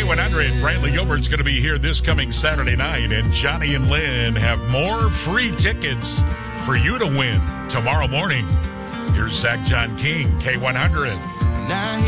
K100. Bradley Gilbert's going to be here this coming Saturday night, and Johnny and Lynn have more free tickets for you to win tomorrow morning. Here's Zach John King, K100. Now